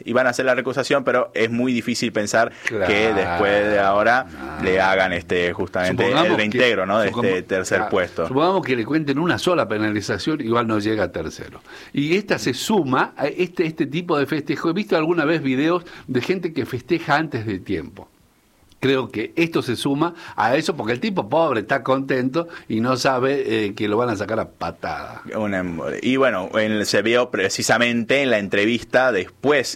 Iban a hacer la recusación, pero es muy difícil pensar que después de ahora le hagan justamente el reintegro, ¿no? De este tercer puesto. Supongamos que le cuenten una sola penalización, igual no llega a tercero. Y esta se suma a este tipo de festejo. He visto alguna vez videos de gente que festeja antes de tiempo. Creo que esto se suma a eso porque el tipo pobre está contento y no sabe que lo van a sacar a patada. Y bueno, se vio precisamente en la entrevista después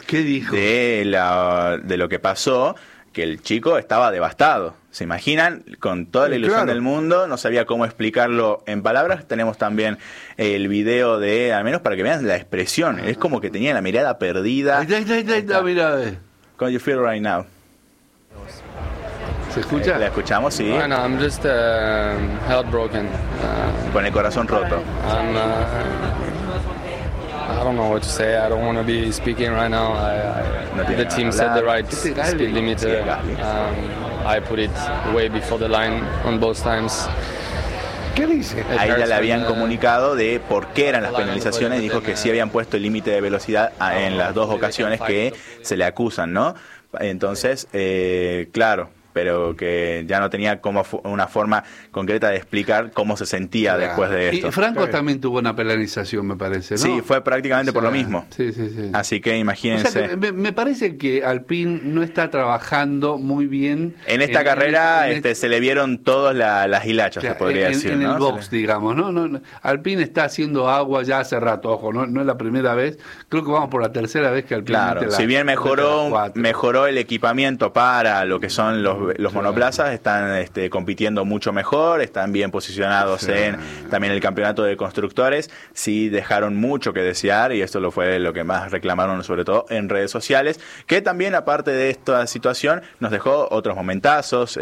de lo que pasó, que el chico estaba devastado. ¿Se imaginan? Con toda la ilusión del mundo, no sabía cómo explicarlo en palabras. Tenemos también el video al menos para que vean la expresión. Es como que tenía la mirada perdida. Ahí está, mira. How you feel right now? ¿Se escucha? La escuchamos, sí. No, I'm just heartbroken. Con el corazón roto. I don't know what to say. I don't want to be speaking right now. The team set the right speed limit. I put it way before the line on both times. ¿Qué dice? A ella le habían comunicado de por qué eran las penalizaciones, dijo que sí habían puesto el límite de velocidad en las dos ocasiones que se le acusan, ¿no? Entonces, claro, pero que ya no tenía como una forma concreta de explicar cómo se sentía después de esto. Y Franco también tuvo una penalización, me parece, ¿no? Sí, fue prácticamente por lo mismo. Sí. Así que imagínense. O sea que me parece que Alpine no está trabajando muy bien. En esta carrera se le vieron todas las hilachas, se podría decir. En ¿no? el box, digamos, ¿no? Alpine está haciendo agua ya hace rato, ojo, no es la primera vez. Creo que vamos por la tercera vez que Alpine Claro, si bien mejoró el equipamiento para lo que son los monoplazas, están compitiendo mucho mejor, están bien posicionados en también el campeonato de constructores. Sí dejaron mucho que desear y esto fue lo que más reclamaron, sobre todo en redes sociales, que también aparte de esta situación nos dejó otros momentazos,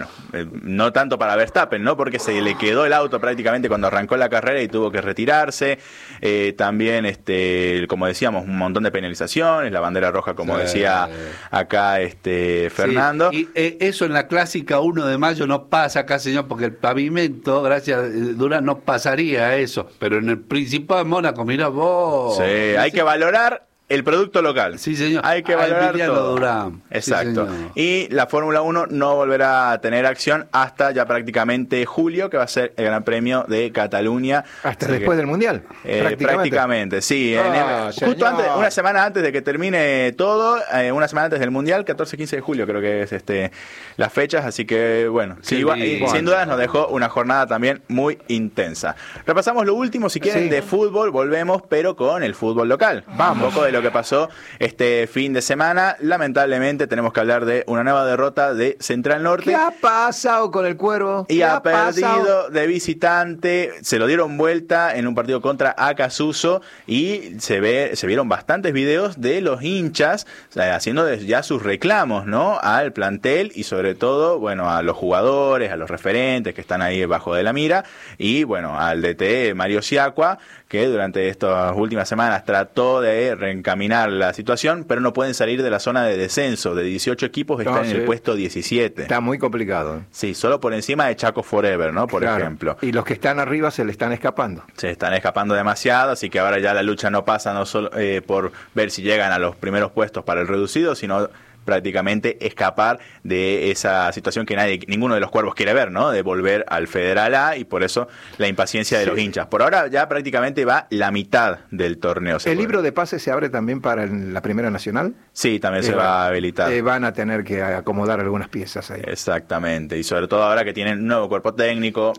no tanto para Verstappen, ¿no? Porque se le quedó el auto prácticamente cuando arrancó la carrera y tuvo que retirarse. También como decíamos, un montón de penalizaciones, la bandera roja, como decía acá Fernando. Sí. Y eso en la clásica 1 de mayo no pasa acá, señor, porque el pavimento, gracias a Durán, no pasaría eso. Pero en el Principado de Mónaco, mirá vos. Sí, hay que valorar el producto local. Sí, señor. Hay que valorar todo. Durán. Exacto. Sí, y la Fórmula 1 no volverá a tener acción hasta ya prácticamente julio, que va a ser el Gran Premio de Cataluña. Hasta después del Mundial. Prácticamente, sí. Justo antes, una semana antes de que termine todo, una semana antes del Mundial, 14-15 de julio creo que es las fechas, así que bueno, sin dudas nos dejó una jornada también muy intensa. Repasamos lo último, si quieren, de fútbol, volvemos, pero con el fútbol local. Vamos. Un poco de lo que pasó este fin de semana. Lamentablemente tenemos que hablar de una nueva derrota de Central Norte. ¿Qué ha pasado con el Cuervo? Y ha perdido de visitante. Se lo dieron vuelta en un partido contra Acasuso y se vieron bastantes videos de los hinchas haciendo ya sus reclamos, ¿no? Al plantel y sobre todo, bueno, a los jugadores, a los referentes que están ahí bajo de la mira y bueno, al DT Mario Siacua, que durante estas últimas semanas trató de reencaminar la situación, pero no pueden salir de la zona de descenso. De 18 equipos están en el puesto 17. Está muy complicado. Sí, solo por encima de Chaco Forever, ¿no? Por ejemplo. Y los que están arriba se le están escapando. Se están escapando demasiado, así que ahora ya la lucha no pasa no solo por ver si llegan a los primeros puestos para el reducido, sino prácticamente escapar de esa situación que ninguno de los cuervos quiere ver, ¿no? De volver al Federal A, y por eso la impaciencia de los hinchas. Por ahora ya prácticamente va la mitad del torneo. ¿El libro de pases se abre también para la Primera Nacional? Sí, también se va a habilitar. Van a tener que acomodar algunas piezas ahí. Exactamente, y sobre todo ahora que tienen un nuevo cuerpo técnico,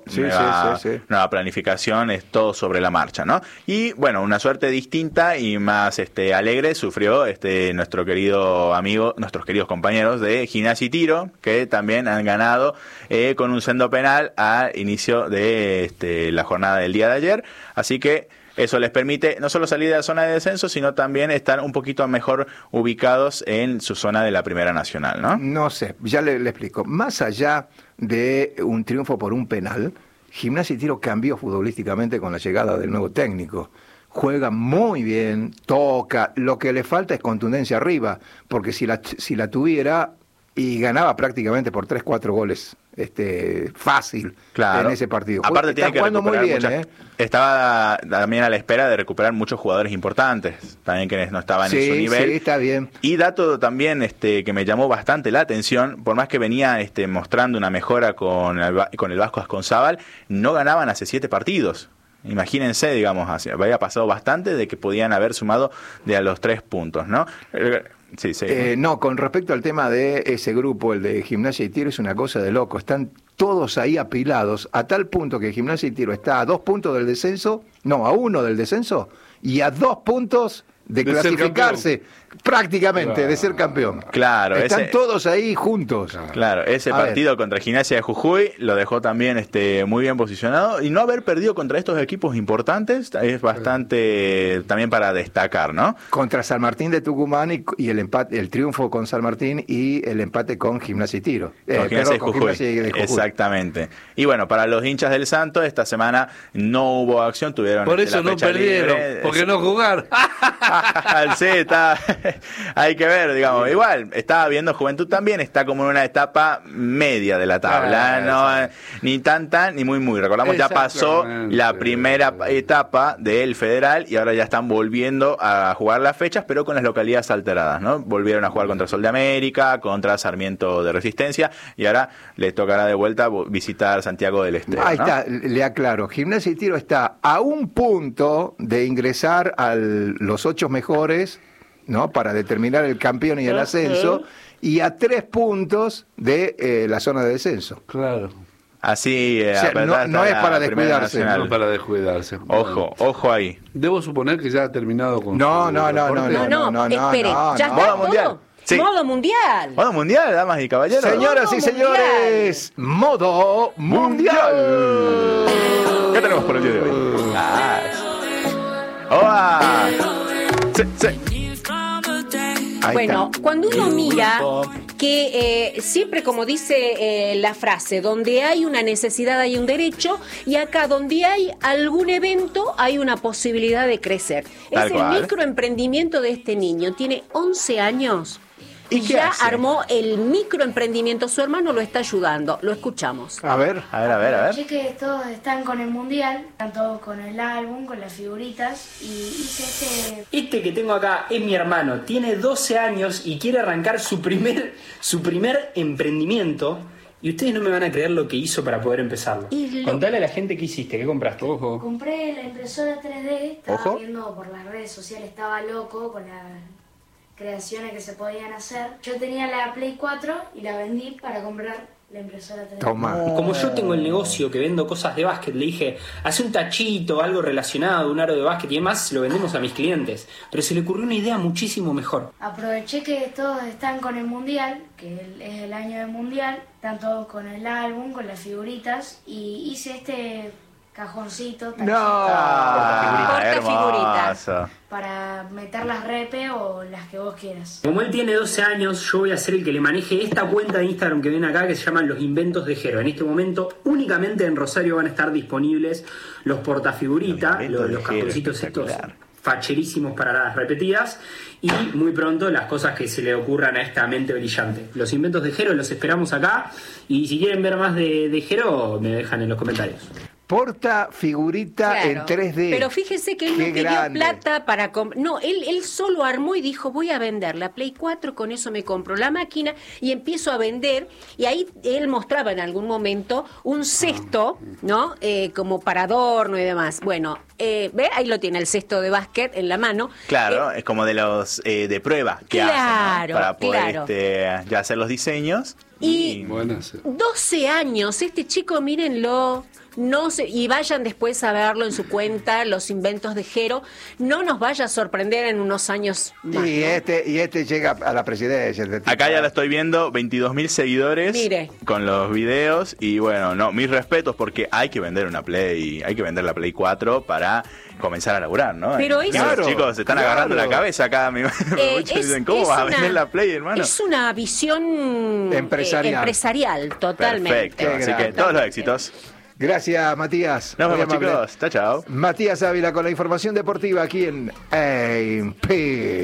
nueva planificación, es todo sobre la marcha, ¿no? Y bueno, una suerte distinta y más alegre sufrió nuestro querido amigo, nuestros queridos compañeros de Gimnasia y Tiro, que también han ganado con un sendo penal al inicio de la jornada del día de ayer. Así que eso les permite no solo salir de la zona de descenso, sino también estar un poquito mejor ubicados en su zona de la Primera Nacional, ¿no? No sé, ya le explico. Más allá de un triunfo por un penal, Gimnasia y Tiro cambió futbolísticamente con la llegada del nuevo técnico. Juega muy bien, toca, lo que le falta es contundencia arriba, porque si la tuviera y ganaba prácticamente por 3-4 goles fácil Claro. en ese partido. Aparte Está tiene que jugando muy recuperar bien, muchas. Estaba también a la espera de recuperar muchos jugadores importantes, también que no estaban en su nivel. Sí, está bien. Y dato también que me llamó bastante la atención, por más que venía mostrando una mejora con el Vasco Asconzábal, no ganaban hace 7 partidos. Imagínense, digamos, había pasado bastante de que podían haber sumado de a los 3 puntos, ¿no? Sí. No, con respecto al tema de ese grupo, el de Gimnasia y Tiro, es una cosa de loco. Están todos ahí apilados, a tal punto que Gimnasia y Tiro está a 2 puntos del descenso, no, a 1 del descenso, y a 2 puntos de clasificarse, prácticamente, claro, de ser campeón. Claro, están todos ahí juntos. Claro, ese A partido ver. contra Gimnasia de Jujuy lo dejó también muy bien posicionado, y no haber perdido contra estos equipos importantes es bastante también para destacar, ¿no? Contra San Martín de Tucumán y el empate, el triunfo con San Martín y el empate con Gimnasia y Tiro. Con Gimnasia de Jujuy. Gimnasia de Jujuy. Exactamente. Y bueno, para los hinchas del Santo, esta semana no hubo acción, tuvieron Por eso la no fecha perdieron, libre. porque no jugaron. Sí, está. Hay que ver, digamos. Igual, estaba viendo Juventud también, está como en una etapa media de la tabla. No, ni tan, ni muy. Recordamos, ya pasó Exactamente. la primera etapa del Federal y ahora ya están volviendo a jugar las fechas, pero con las localidades alteradas, ¿no? Volvieron a jugar contra Sol de América, contra Sarmiento de Resistencia, y ahora les tocará de vuelta visitar Santiago del Estero, Ahí ¿no? está, le aclaro. Gimnasia y Tiro está a 1 punto de ingresar a los 8 mejores, ¿no? Para determinar el campeón y el ascenso, y a 3 puntos de la zona de descenso. Claro. Así, O sea, apretada no está es para la Primera descuidarse, Nacional. No para descuidarse. Ojo ahí. Debo suponer que ya ha terminado con No, su no, reporte. Espere, ¿ya está Modo todo? mundial. Sí. Modo mundial. Modo mundial, damas y caballeros. Señoras y Modo señores, modo mundial. ¿Qué tenemos por el día de hoy? ¡Hola! Sí. Ahí Bueno, está. cuando uno mira que siempre, como dice la frase, donde hay una necesidad hay un derecho, y acá donde hay algún evento hay una posibilidad de crecer. Tal Es el cual. microemprendimiento de este niño, tiene 11 años ¿Y y qué ya hace? armó el microemprendimiento, su hermano lo está ayudando, lo escuchamos. A ver. A ver. Aproveché que todos están con el mundial, tanto con el álbum, con las figuritas, y hice Este que tengo acá es mi hermano, tiene 12 años y quiere arrancar su primer emprendimiento, y ustedes no me van a creer lo que hizo para poder empezarlo. Contale a la gente qué hiciste, qué compraste. Ojo. compré la impresora 3D, estaba Ojo. viendo por las redes sociales, estaba loco con las creaciones que se podían hacer. Yo tenía la Play 4 y la vendí para comprar la impresora 3D. Toma. Como yo tengo el negocio que vendo cosas de básquet, le dije, hace un tachito, algo relacionado, un aro de básquet y demás, se lo vendemos a mis clientes. Pero se le ocurrió una idea muchísimo mejor. Aproveché que todos están con el mundial, que es el año del mundial, están todos con el álbum, con las figuritas, y hice este cajoncito, tachito, Hermoso. para meter las repe o las que vos quieras. Como él tiene 12 años, yo voy a ser el que le maneje esta cuenta de Instagram que ven acá, que se llaman Los Inventos de Jero. En este momento, únicamente en Rosario van a estar disponibles los portafiguritas, Los Inventos de los Jero, cajoncitos estos espectacular. facherísimos para las repetidas, y muy pronto las cosas que se le ocurran a esta mente brillante. Los Inventos de Jero los esperamos acá, y si quieren ver más de Jero, me dejan en los comentarios. Porta figurita Claro. en 3D. Pero fíjese que él Qué no pidió grande. plata para comprar. No, él solo armó y dijo, voy a vender la Play 4, con eso me compro la máquina y empiezo a vender. Y ahí él mostraba en algún momento un cesto, ¿no? Como para adorno y demás. Bueno, ve, ahí lo tiene, el cesto de básquet en la mano. Claro, es como de los de prueba que Claro, hacen, ¿no? Para poder claro. ya hacer los diseños. Y Buenas. 12 años, este chico, mírenlo. No se, y vayan después a verlo en su cuenta, Los Inventos de Jero. No nos vaya a sorprender en unos años más. Y este llega a la presidencia. Acá ya lo estoy viendo, 22.000 seguidores. Mire. Con los videos. Y bueno, no, mis respetos, porque hay que vender una Play, hay que vender la Play 4 para comenzar a laburar, ¿no? Pero Y eso- los chicos se están Claro. agarrando la cabeza acá. Muchos dicen, ¿cómo vas a vender la Play, hermano? Es una visión Empresarial. totalmente. Perfecto, así que todos los éxitos. Gracias, Matías. Nos Muy vemos, amable. chicos. Chao, chao. Matías Ávila con la información deportiva aquí en AP.